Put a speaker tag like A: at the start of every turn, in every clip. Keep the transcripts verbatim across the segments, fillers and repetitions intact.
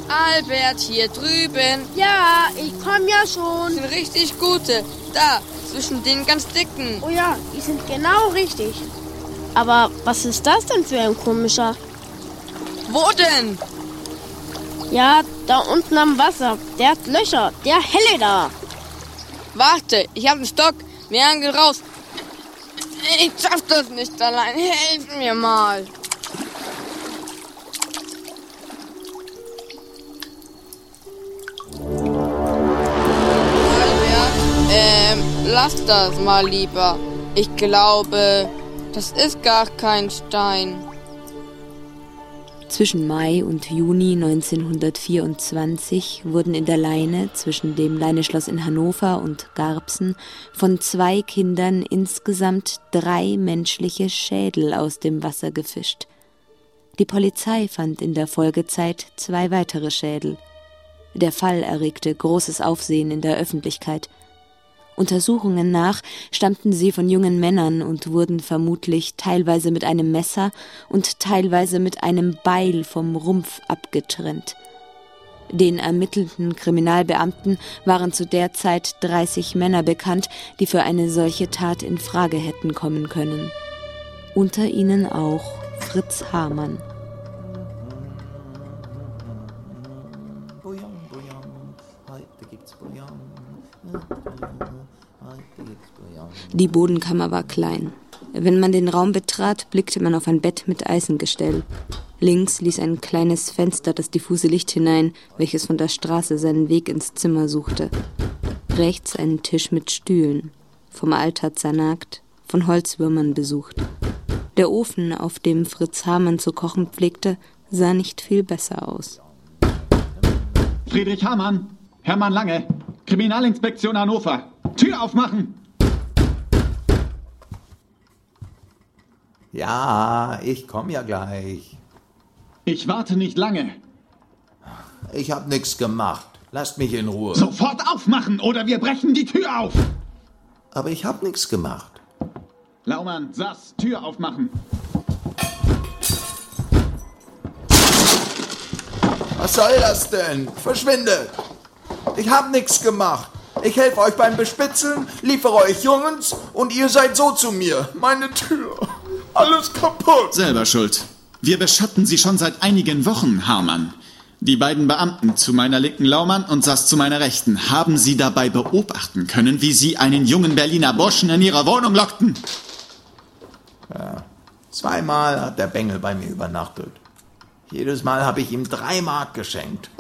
A: Albert, hier drüben.
B: Ja, ich komm ja schon.
A: Das sind richtig gute. Da, zwischen den ganz dicken.
B: Oh ja, die sind genau richtig. Aber was ist das denn für ein komischer?
A: Wo denn?
B: Ja, da unten am Wasser. Der hat Löcher. Der helle da.
A: Warte, ich hab einen Stock. Wir hangeln raus. Ich schaff das nicht allein. Helf mir mal. Albert, ähm, lass das mal lieber. Ich glaube, das ist gar kein Stein.
C: Zwischen Mai und Juni neunzehnhundertvierundzwanzig wurden in der Leine zwischen dem Leineschloss in Hannover und Garbsen von zwei Kindern insgesamt drei menschliche Schädel aus dem Wasser gefischt. Die Polizei fand in der Folgezeit zwei weitere Schädel. Der Fall erregte großes Aufsehen in der Öffentlichkeit. Untersuchungen nach stammten sie von jungen Männern und wurden vermutlich teilweise mit einem Messer und teilweise mit einem Beil vom Rumpf abgetrennt. Den ermittelnden Kriminalbeamten waren zu der Zeit dreißig Männer bekannt, die für eine solche Tat in Frage hätten kommen können. Unter ihnen auch Fritz Hamann. Die Bodenkammer war klein. Wenn man den Raum betrat, blickte man auf ein Bett mit Eisengestell. Links ließ ein kleines Fenster das diffuse Licht hinein, welches von der Straße seinen Weg ins Zimmer suchte. Rechts ein Tisch mit Stühlen, vom Alter zernagt, von Holzwürmern besucht. Der Ofen, auf dem Fritz Hamann zu kochen pflegte, sah nicht viel besser aus.
D: Friedrich Hamann, Hermann Lange, Kriminalinspektion Hannover. Tür aufmachen!
E: Ja, ich komme ja gleich.
D: Ich warte nicht lange.
E: Ich hab nichts gemacht. Lasst mich in Ruhe.
D: Sofort aufmachen oder wir brechen die Tür auf!
E: Aber ich hab nichts gemacht.
D: Laumann, Sass, Tür aufmachen.
E: Was soll das denn? Verschwindet! Ich hab nichts gemacht. Ich helfe euch beim Bespitzeln, liefere euch Jungens und ihr seid so zu mir. Meine Tür. Alles kaputt.
D: Selber schuld. Wir beschatten Sie schon seit einigen Wochen, Hamann. Die beiden Beamten, zu meiner linken Laumann und Sass zu meiner rechten, haben Sie dabei beobachten können, wie Sie einen jungen Berliner Burschen in Ihre Wohnung lockten?
E: Ja, zweimal hat der Bengel bei mir übernachtet. Jedes Mal habe ich ihm drei Mark geschenkt.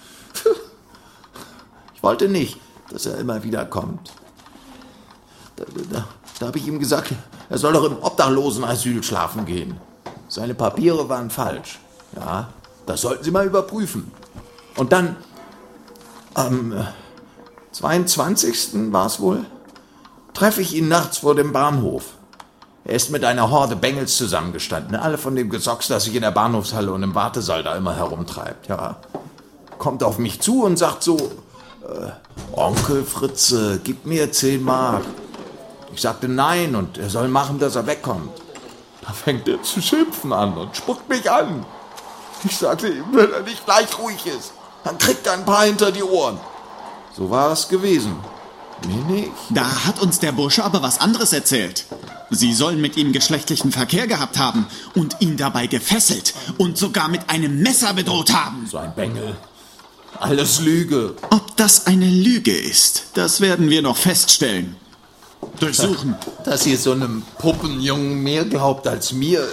E: Ich wollte nicht, dass er immer wieder kommt. Da, da, da habe ich ihm gesagt, er soll doch im Obdachlosenasyl schlafen gehen. Seine Papiere waren falsch. Ja, das sollten Sie mal überprüfen. Und dann, am zweiundzwanzigsten war es wohl, treffe ich ihn nachts vor dem Bahnhof. Er ist mit einer Horde Bengels zusammengestanden. Alle von dem Gesocks, das sich in der Bahnhofshalle und im Wartesaal da immer herumtreibt. Ja, kommt auf mich zu und sagt so, äh, Onkel Fritze, gib mir zehn Mark. Ich sagte nein und er soll machen, dass er wegkommt. Da fängt er zu schimpfen an und spuckt mich an. Ich sagte ihm, wenn er nicht gleich ruhig ist, dann kriegt er ein paar hinter die Ohren. So war es gewesen. Mir nicht.
D: Da hat uns der Bursche aber was anderes erzählt. Sie sollen mit ihm geschlechtlichen Verkehr gehabt haben und ihn dabei gefesselt und sogar mit einem Messer bedroht haben.
E: So ein Bengel. Alles Lüge.
D: Ob das eine Lüge ist, das werden wir noch feststellen. Durchsuchen.
E: Dass ihr so einem Puppenjungen mehr glaubt als mir.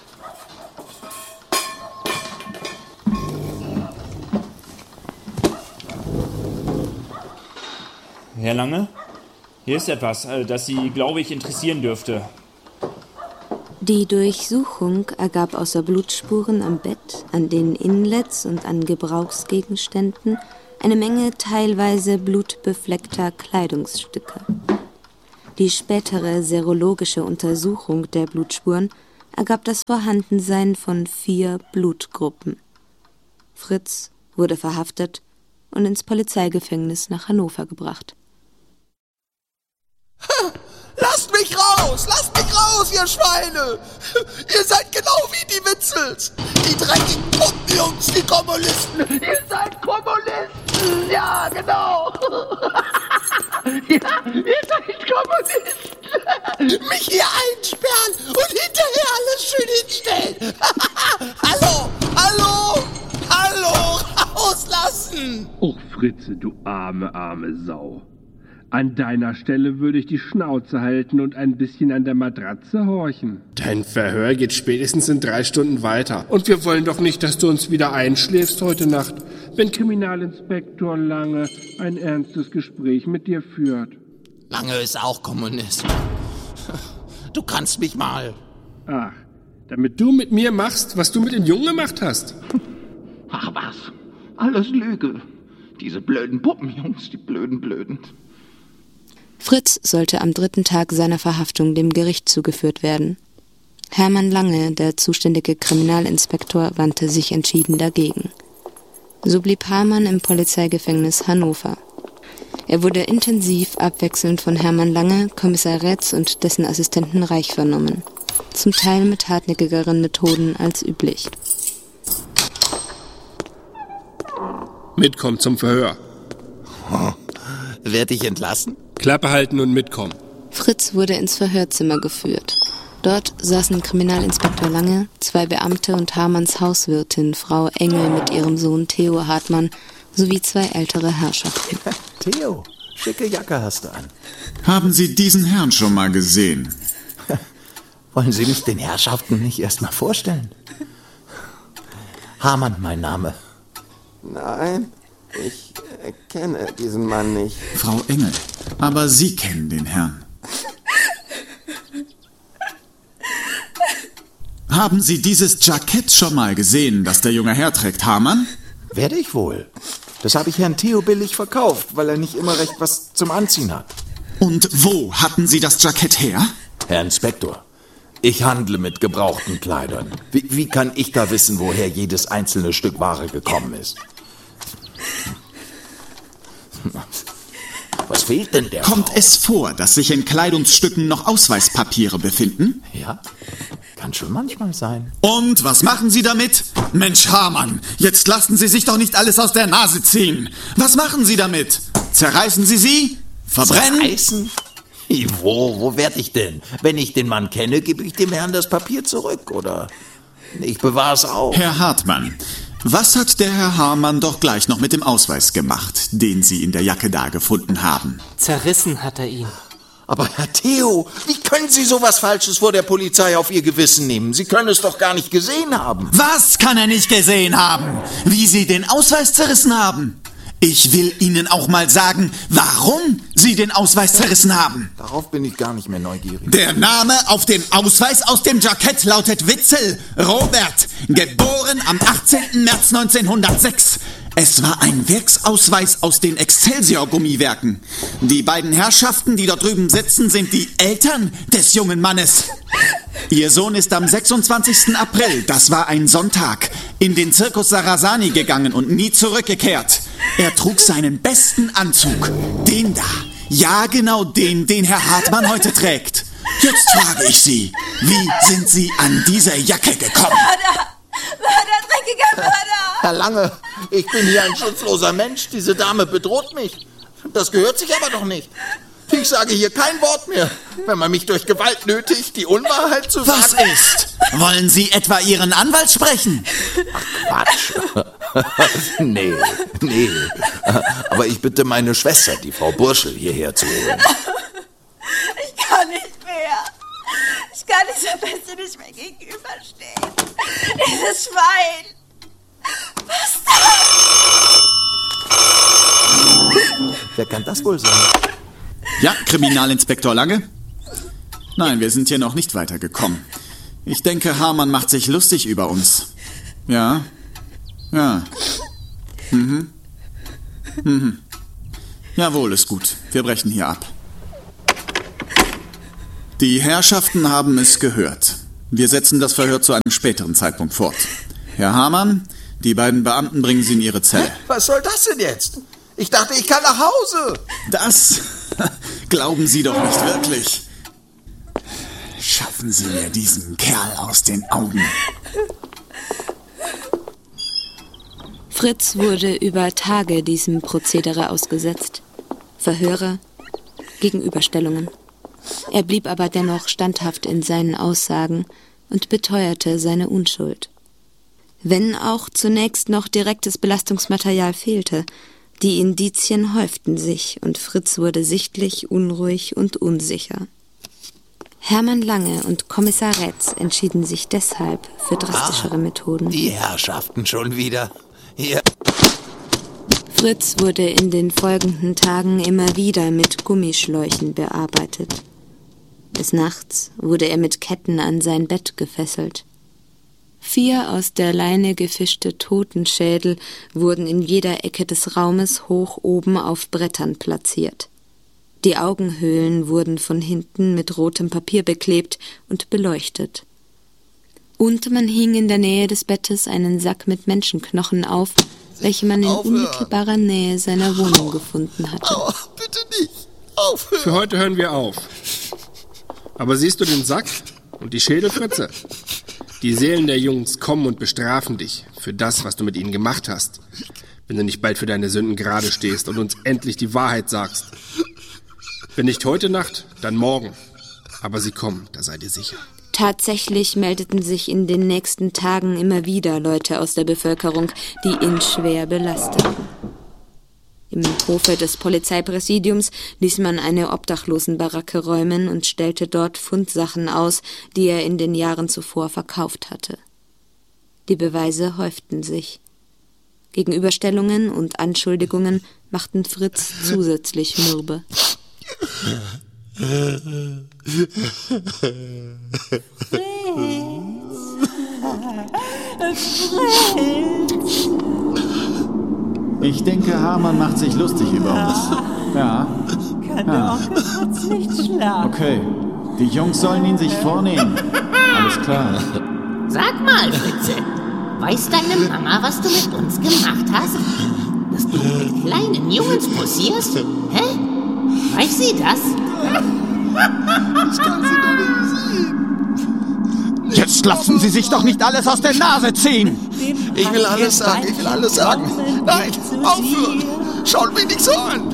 F: Herr Lange, hier ist etwas, das Sie, glaube ich, interessieren dürfte.
C: Die Durchsuchung ergab außer Blutspuren am Bett, an den Inlets und an Gebrauchsgegenständen eine Menge teilweise blutbefleckter Kleidungsstücke. Die spätere serologische Untersuchung der Blutspuren ergab das Vorhandensein von vier Blutgruppen. Fritz wurde verhaftet und ins Polizeigefängnis nach Hannover gebracht.
E: Lasst mich raus! Lasst mich raus, ihr Schweine! Ihr seid genau wie die Witzels! Die dreckigen Pumpenjungs, die Kommunisten! Ihr seid Kommunisten! Ja, genau! Ja, ihr seid Kommunisten! Mich hier einsperren und hinterher alles schön hinstellen! Hallo! Hallo! Hallo! Rauslassen!
G: Och, Fritze, du arme, arme Sau. An deiner Stelle würde ich die Schnauze halten und ein bisschen an der Matratze horchen. Dein Verhör geht spätestens in drei Stunden weiter. Und wir wollen doch nicht, dass du uns wieder einschläfst heute Nacht, wenn Kriminalinspektor Lange ein ernstes Gespräch mit dir führt.
E: Lange ist auch Kommunist. Du kannst mich mal.
G: Ach, damit du mit mir machst, was du mit den Jungen gemacht hast.
E: Ach was, alles Lüge. Diese blöden Puppenjungs, die blöden Blöden.
C: Fritz sollte am dritten Tag seiner Verhaftung dem Gericht zugeführt werden. Hermann Lange, der zuständige Kriminalinspektor, wandte sich entschieden dagegen. So blieb Hamann im Polizeigefängnis Hannover. Er wurde intensiv abwechselnd von Hermann Lange, Kommissar Rätz und dessen Assistenten Reich vernommen. Zum Teil mit hartnäckigeren Methoden als üblich.
G: Mitkommen zum Verhör.
E: Werd ich entlassen?
G: Klappe halten und mitkommen.
C: Fritz wurde ins Verhörzimmer geführt. Dort saßen Kriminalinspektor Lange, zwei Beamte und Hamanns Hauswirtin, Frau Engel mit ihrem Sohn Theo Hartmann, sowie zwei ältere Herrschaften.
E: Theo, schicke Jacke hast du an.
D: Haben Sie diesen Herrn schon mal gesehen?
E: Wollen Sie mich den Herrschaften nicht erst mal vorstellen? Hamann, mein Name.
H: Nein, ich äh, kenne diesen Mann nicht.
D: Frau Engel, aber Sie kennen den Herrn. Haben Sie dieses Jackett schon mal gesehen, das der junge Herr trägt, Hamann?
E: Werde ich wohl. Das habe ich Herrn Theo billig verkauft, weil er nicht immer recht was zum Anziehen hat.
D: Und wo hatten Sie das Jackett her?
E: Herr Inspektor, ich handle mit gebrauchten Kleidern. Wie, wie kann ich da wissen, woher jedes einzelne Stück Ware gekommen ist? Was fehlt denn der
D: Kommt
E: Frau?
D: es vor, dass sich in Kleidungsstücken noch Ausweispapiere befinden?
E: Ja, kann schon manchmal sein.
D: Und was machen Sie damit? Mensch, Hamann, jetzt lassen Sie sich doch nicht alles aus der Nase ziehen. Was machen Sie damit? Zerreißen Sie sie? Verbrennen?
E: Zerreißen? Wo, wo werd ich denn? Wenn ich den Mann kenne, gebe ich dem Herrn das Papier zurück, oder? Ich bewahre es auf.
D: Herr Hartmann, was hat der Herr Hamann doch gleich noch mit dem Ausweis gemacht, den Sie in der Jacke da gefunden haben?
I: Zerrissen hat er ihn.
E: Aber Herr Theo, wie können Sie sowas Falsches vor der Polizei auf Ihr Gewissen nehmen? Sie können es doch gar nicht gesehen haben.
D: Was kann er nicht gesehen haben? Wie Sie den Ausweis zerrissen haben? Ich will Ihnen auch mal sagen, warum Sie den Ausweis zerrissen haben.
E: Darauf bin ich gar nicht mehr neugierig.
D: Der Name auf dem Ausweis aus dem Jackett lautet Witzel Robert, geboren am achtzehnten März neunzehnhundertsechs. Es war ein Werksausweis aus den Excelsior-Gummiwerken. Die beiden Herrschaften, die dort drüben sitzen, sind die Eltern des jungen Mannes. Ihr Sohn ist am sechsundzwanzigsten April, das war ein Sonntag, in den Zirkus Sarasani gegangen und nie zurückgekehrt. Er trug seinen besten Anzug, den da. Ja, genau den, den Herr Hartmann heute trägt. Jetzt frage ich Sie, wie sind Sie an diese Jacke gekommen?
J: Mörder! Mörder, dreckiger Mörder!
E: Herr Lange, ich bin hier ein schutzloser Mensch. Diese Dame bedroht mich. Das gehört sich aber doch nicht. Ich sage hier kein Wort mehr. Wenn man mich durch Gewalt nötigt, die Unwahrheit zu sagen...
D: Was ist? Wollen Sie etwa Ihren Anwalt sprechen?
E: Ach, Quatsch. nee, nee. Aber ich bitte meine Schwester, die Frau Burschel, hierher zu holen.
J: Ich kann nicht mehr. Ich kann dieser Beste nicht mehr gegenüberstehen. Dieses Schwein. Was denn?
E: Wer kann das wohl sein?
D: Ja, Kriminalinspektor Lange? Nein, wir sind hier noch nicht weitergekommen. Ich denke, Hamann macht sich lustig über uns. Ja, ja. Mhm. Mhm. Jawohl, ist gut. Wir brechen hier ab. Die Herrschaften haben es gehört. Wir setzen das Verhör zu einem späteren Zeitpunkt fort. Herr Hamann, die beiden Beamten bringen Sie in Ihre Zelle.
E: Was soll das denn jetzt? Ich dachte, ich kann nach Hause.
D: Das glauben Sie doch nicht wirklich.
I: Schaffen Sie mir diesen Kerl aus den Augen.
C: Fritz wurde über Tage diesem Prozedere ausgesetzt. Verhöre, Gegenüberstellungen. Er blieb aber dennoch standhaft in seinen Aussagen und beteuerte seine Unschuld. Wenn auch zunächst noch direktes Belastungsmaterial fehlte, die Indizien häuften sich und Fritz wurde sichtlich unruhig und unsicher. Hermann Lange und Kommissar Retz entschieden sich deshalb für drastischere Methoden.
E: Die Herrschaften schon wieder. Hier.
C: Fritz wurde in den folgenden Tagen immer wieder mit Gummischläuchen bearbeitet. Des Nachts wurde er mit Ketten an sein Bett gefesselt. Vier aus der Leine gefischte Totenschädel wurden in jeder Ecke des Raumes hoch oben auf Brettern platziert. Die Augenhöhlen wurden von hinten mit rotem Papier beklebt und beleuchtet. Und man hing in der Nähe des Bettes einen Sack mit Menschenknochen auf, welche man in unmittelbarer Nähe seiner Wohnung gefunden hatte.
E: Oh, bitte nicht. Aufhören.
G: Für heute hören wir auf. Aber siehst du den Sack und die Schädelfritze? Die Seelen der Jungs kommen und bestrafen dich für das, was du mit ihnen gemacht hast, wenn du nicht bald für deine Sünden gerade stehst und uns endlich die Wahrheit sagst. Wenn nicht heute Nacht, dann morgen. Aber sie kommen, da seid ihr sicher.
C: Tatsächlich meldeten sich in den nächsten Tagen immer wieder Leute aus der Bevölkerung, die ihn schwer belasteten. Im Hofe des Polizeipräsidiums ließ man eine Obdachlosenbaracke räumen und stellte dort Fundsachen aus, die er in den Jahren zuvor verkauft hatte. Die Beweise häuften sich. Gegenüberstellungen und Anschuldigungen machten Fritz zusätzlich mürbe.
D: Ich denke, Hamann macht sich lustig über uns. Ja.
J: Kann der Onkel Fritz nicht schlafen?
D: Okay. Die Jungs sollen ihn sich vornehmen. Alles klar.
K: Sag mal, Fritze, weiß deine Mama, was du mit uns gemacht hast? Dass du mit kleinen Jungs posierst? Hä? Weiß sie das?
I: Ich kann sie doch nicht sehen.
L: Jetzt lassen Sie sich doch nicht alles aus der Nase ziehen!
E: Ich will alles sagen, ich will alles sagen. Nein, aufhören! Schaut mich nicht so an!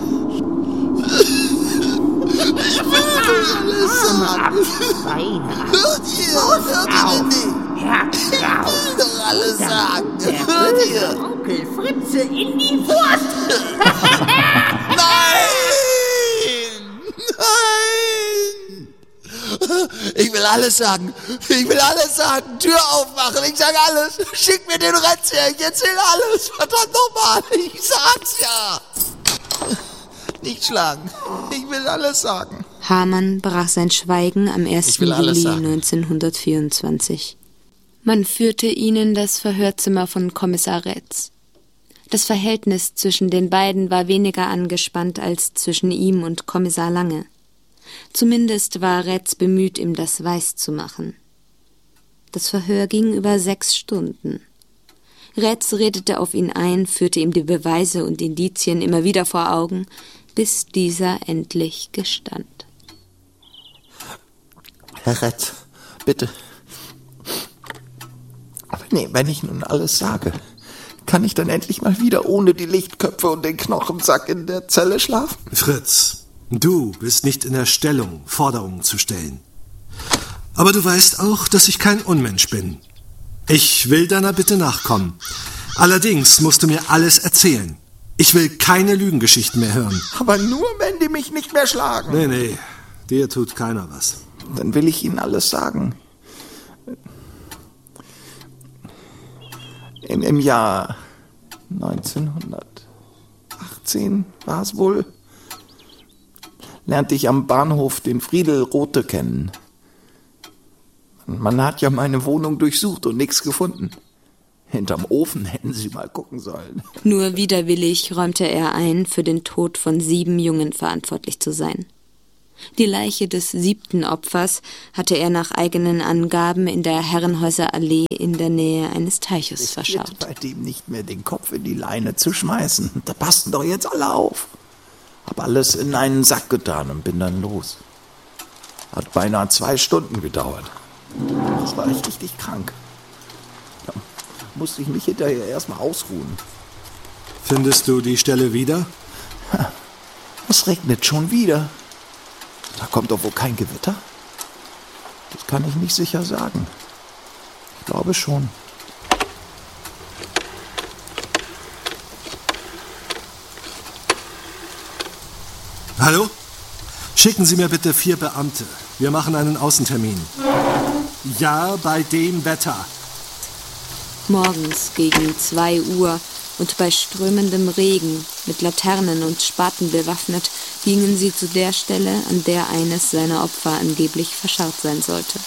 E: Ich will alles sagen! Hört ihr? Hört ihr denn nicht? Ich will doch alles sagen! Hört ihr?
K: Onkel Fritze in die Wurst!
E: Nein! Nein! Ich will alles sagen. Ich will alles sagen. Tür aufmachen. Ich sag alles. Schick mir den Retz her. Ich erzähl alles. Verdammt nochmal. Ich sag's ja. Nicht schlagen. Ich will alles sagen.
C: Hamann brach sein Schweigen am ersten Juli neunzehnhundertvierundzwanzig. Man führte ihn in das Verhörzimmer von Kommissar Retz. Das Verhältnis zwischen den beiden war weniger angespannt als zwischen ihm und Kommissar Lange. Zumindest war Retz bemüht, ihm das weiß zu machen. Das Verhör ging über sechs Stunden. Retz redete auf ihn ein, führte ihm die Beweise und Indizien immer wieder vor Augen, bis dieser endlich gestand.
E: Herr Retz, bitte. Aber nee, wenn ich nun alles sage, kann ich dann endlich mal wieder ohne die Lichtköpfe und den Knochensack in der Zelle schlafen?
M: Fritz, du bist nicht in der Stellung, Forderungen zu stellen. Aber du weißt auch, dass ich kein Unmensch bin. Ich will deiner Bitte nachkommen. Allerdings musst du mir alles erzählen. Ich will keine Lügengeschichten mehr hören.
E: Aber nur, wenn die mich nicht mehr schlagen.
M: Nee, nee, dir tut keiner was.
E: Dann will ich Ihnen alles sagen. Im, im Jahr neunzehnhundertachtzehn war es wohl, lernte ich am Bahnhof den Friedel Rothe kennen. Man hat ja meine Wohnung durchsucht und nichts gefunden. Hinterm Ofen hätten Sie mal gucken sollen.
C: Nur widerwillig räumte er ein, für den Tod von sieben Jungen verantwortlich zu sein. Die Leiche des siebten Opfers hatte er nach eigenen Angaben in der Herrenhäuser Allee in der Nähe eines Teiches
E: ich
C: verscharrt.
E: Bei dem nicht mehr den Kopf in die Leine zu schmeißen. Da passten doch jetzt alle auf. Hab alles in einen Sack getan und bin dann los. Hat beinahe zwei Stunden gedauert. Das war ich richtig krank. Da musste ich mich hinterher erstmal ausruhen.
M: Findest du die Stelle wieder?
E: Es regnet schon wieder. Da kommt doch wohl kein Gewitter? Das kann ich nicht sicher sagen. Ich glaube schon.
M: Hallo? Schicken Sie mir bitte vier Beamte. Wir machen einen Außentermin. Ja, bei dem Wetter.
C: Morgens gegen zwei Uhr und bei strömendem Regen, mit Laternen und Spaten bewaffnet, gingen sie zu der Stelle, an der eines seiner Opfer angeblich verscharrt sein sollte.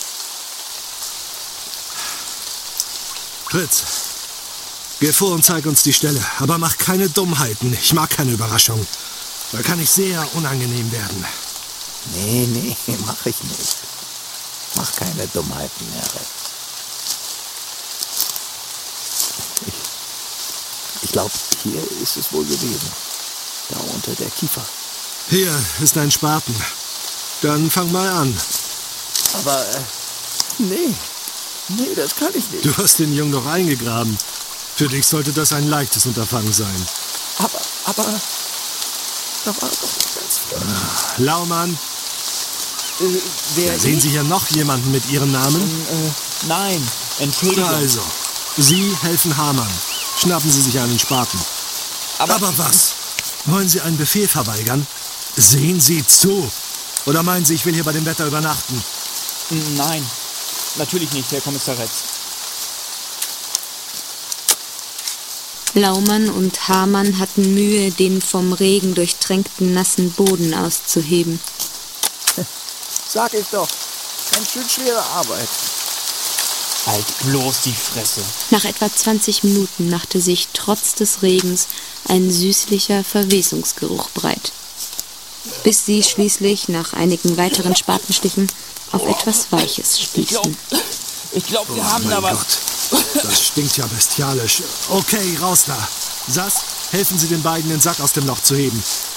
M: Fritz, geh vor und zeig uns die Stelle. Aber mach keine Dummheiten. Ich mag keine Überraschung. Da kann ich sehr unangenehm werden.
E: Nee, nee, mach ich nicht. Mach keine Dummheiten mehr, Rex. Ich, ich glaube, hier ist es wohl gewesen. Da unter der Kiefer.
M: Hier ist ein Spaten. Dann fang mal an.
E: Aber, äh, nee. Nee, das kann ich nicht.
M: Du hast den Jungen doch eingegraben. Für dich sollte das ein leichtes Unterfangen sein.
E: Aber, aber, da war doch nicht ganz fair.
M: Ah, Laumann.
N: Äh, wer
M: Sehen
N: ich?
M: Sie hier noch jemanden mit Ihrem Namen?
N: Äh, nein, Entschuldigung.
M: Also, Sie helfen Hamann. Schnappen Sie sich einen Spaten.
N: Aber,
M: Aber was? Wollen Sie einen Befehl verweigern? Sehen Sie zu. Oder meinen Sie, ich will hier bei dem Wetter übernachten?
N: Nein, natürlich nicht, Herr Kommissar Retz.
C: Laumann und Hamann hatten Mühe, den vom Regen durchtränkten nassen Boden auszuheben.
E: Sag ich doch, ganz schön schwere Arbeit.
N: Halt bloß die Fresse.
C: Nach etwa zwanzig Minuten machte sich trotz des Regens ein süßlicher Verwesungsgeruch breit, bis sie schließlich nach einigen weiteren Spatenstichen auf etwas Weiches stießen.
N: Ich glaube, wir
M: oh,
N: haben da was.
M: Gott. Das stinkt ja bestialisch. Okay, raus da. Sass, helfen Sie den beiden, den Sack aus dem Loch zu heben.